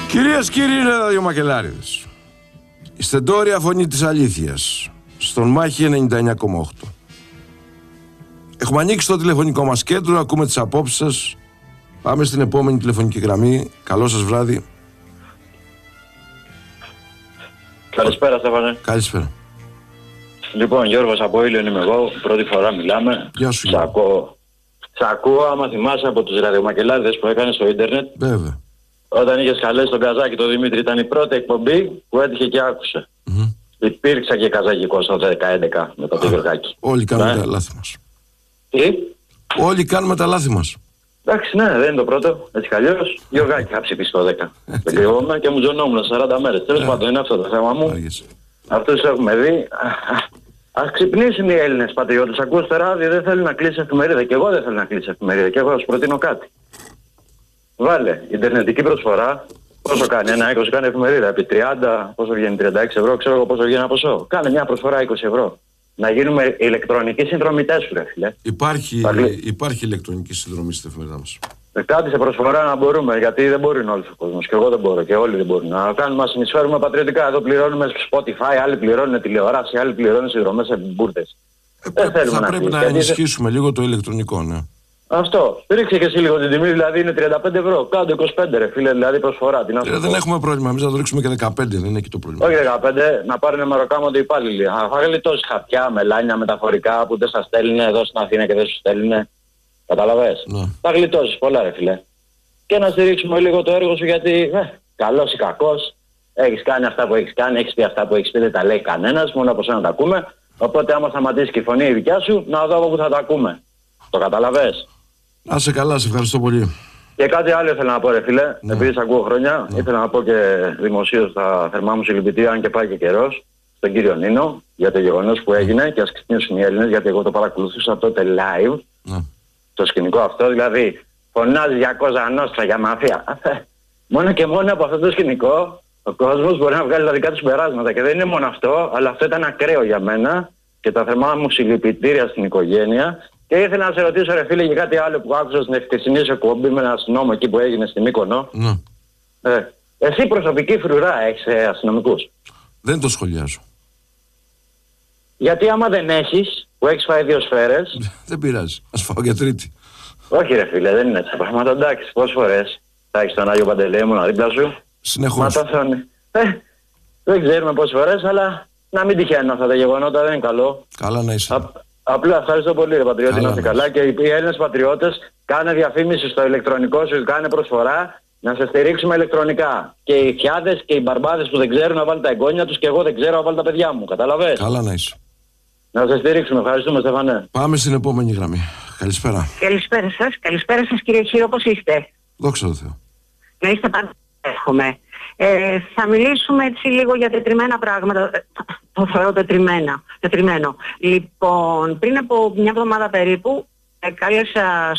Κυρίες και κύριοι, είναι τα δύο μακελάριδες. Η στεντόρια φωνή της αλήθειας. Στον Μάχη 99,8. Έχουμε ανοίξει το τηλεφωνικό μας κέντρο, ακούμε τις απόψεις σας. Πάμε στην επόμενη τηλεφωνική γραμμή. Καλό σας βράδυ. Καλησπέρα, Στέφανε. Καλησπέρα. Λοιπόν, Γιώργος από Ήλιον είμαι εγώ. Πρώτη φορά μιλάμε. Γεια σου. Σ' ακούω, άμα θυμάσαι από τους ραδιομακελάριδες που έκανε στο ίντερνετ. Βέβαια. Όταν είχες καλέσει τον Καζάκη τον Δημήτρη, ήταν η πρώτη εκπομπή που έτυχε και άκουσε. Υπήρξα και καζακικός το 10-11 με το Γιωργάκη. Όλοι κάνουμε τα λάθη μας. Τι? Όλοι κάνουμε τα λάθη μας. Εντάξει, ναι, δεν είναι το πρώτο. Έτσι κι αλλιώς. Γιωργάκη είχα ψηφίσει το 10. Δεν κρυβόμουν και μου ζωνόμουν 40 μέρες. Τέλος πάντων, είναι αυτό το θέμα μου. Αυτούς έχουμε δει. Ας ξυπνήσουν οι Έλληνες πατριώτες. Ακούω στο ράδιο, δεν θέλουν να κλείσει εφημερίδα. Και εγώ δεν θέλω να κλείσει εφημερίδα. Και εγώ θα σου προτείνω κάτι. Βάλε ιντερνετική προσφορά. Πόσο κάνει, ένα 20 κάνει εφημερίδα. Επί 30, πόσο βγαίνει, 36 ευρώ, ξέρω εγώ πόσο βγαίνει ένα ποσό. Κάνε μια προσφορά 20 ευρώ. Να γίνουμε ηλεκτρονικοί συνδρομητές σου, ρε φίλε. Υπάρχει ηλεκτρονική συνδρομή στην εφημερίδα μας. Κάτι σε προσφορά να μπορούμε, γιατί δεν μπορεί όλος ο κόσμος. Και εγώ δεν μπορώ και όλοι δεν μπορούν. Να κάνουμε, να συνεισφέρουμε πατριωτικά. Εδώ πληρώνουμε Spotify, άλλοι πληρώνουν τηλεόραση, άλλοι πληρώνουν συνδρομές σε μπουρδες. Θα πρέπει να ενισχύσουμε λίγο το ηλεκτρονικό, ναι. Αυτό. Ρίξε και εσύ λίγο την τιμή, δηλαδή είναι 35 ευρώ. Κάτω 25 ρε φίλε, δηλαδή προσφορά. Δεν έχουμε πρόβλημα. Εμείς θα το ρίξουμε και 15, δεν είναι εκεί το πρόβλημα. Όχι 15, να πάρουν μεροκάματο οι υπάλληλοι. Θα γλιτώσει χαρτιά, μελάνια, μεταφορικά που δεν σας στέλνουν εδώ στην Αθήνα και δεν σου στέλνουν. Καταλαβες. Ναι. Θα γλιτώσεις πολλά ρε φίλε. Και να στηρίξουμε λίγο το έργο σου γιατί καλός ή κακός. Έχεις κάνει αυτά που έχεις κάνει, έχεις πει αυτά που έχεις πει, δεν τα λέει κανένας, μόνο από σένα τα ακούμε. Οπότε άμα σταματήσει και η φωνή η δικιά σου, να δω από που θα τα ακούμε. Το καταλαβες. Να είσαι καλά, σε ευχαριστώ πολύ. Και κάτι άλλο ήθελα να πω ρε φίλε, επειδή σε ακούω χρόνια, ήθελα να πω και δημοσίως τα θερμά μου συλληπιτήρια, αν και πάει και καιρός, στον κύριο Νίνο, για το γεγονός που έγινε και ας ξυπνήσουν οι Έλληνες, γιατί εγώ το παρακολουθούσα τότε live, το σκηνικό αυτό, δηλαδή φωνάζει για Κόζα Νόστρα, για μαφία. Μόνο και μόνο από αυτό το σκηνικό, ο κόσμος μπορεί να βγάλει τα δικά του συμπεράσματα και δεν είναι μόνο αυτό, αλλά αυτό ήταν ακραίο για μένα και τα θερμά μου συλληπιτήρια στην οικογένεια. Και ήθελα να σε ρωτήσω ρε φίλε για κάτι άλλο που άκουσα στην εχθεσινή σου εκπομπή με ένα αστυνόμο εκεί που έγινε στην Μύκονο. Εσύ προσωπική φρουρά έχεις αστυνομικούς? Δεν το σχολιάζω. Γιατί άμα δεν έχεις, που έχεις φάει 2 σφαίρες... Δεν πειράζει, ας φάω για τρίτη. Όχι ρε φίλε, δεν είναι έτσι τα πράγματα. Εντάξει, πόσες φορές θα έχεις τον Άγιο Παντελεήμονα δίπλα σου? Συνεχώς. Δεν ξέρουμε πόσες φορές, αλλά να μην τυχαίνουν αυτά τα γεγονότα, δεν είναι καλό. Καλά να είσαι. Απλά ευχαριστώ πολύ ρε πατριώτη, να είστε καλά. Και οι Έλληνες πατριώτες, κάνε διαφήμιση στο ηλεκτρονικό σου, κάνε προσφορά να σε στηρίξουμε ηλεκτρονικά. Και οι φιάδες και οι μπαρμπάδες που δεν ξέρουν να βάλουν τα εγγόνια τους και εγώ δεν ξέρω να βάλω τα παιδιά μου. Καταλαβες. Καλά να είσαι. Να σε στηρίξουμε. Ευχαριστούμε Στεφανέ. Πάμε στην επόμενη γραμμή. Καλησπέρα. Καλησπέρα σας. Καλησπέρα σας κύριε Χίρο, πώς είστε? Δόξα τω Θεώ. Να είστε πάντα εύχομαι. Θα μιλήσουμε έτσι λίγο για τετριμένα πράγματα. Το θεωρώ τετριμένο. Λοιπόν, πριν από μια εβδομάδα περίπου κάλεσα